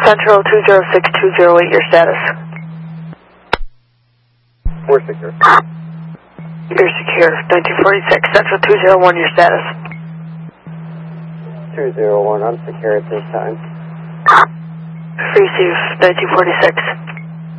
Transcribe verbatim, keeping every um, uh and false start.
Central two zero six two zero eight, your status. We're secure. You're secure. nineteen forty-six, Central two zero one, your status. two zero one, I'm secure at this time. Receive nineteen forty-six.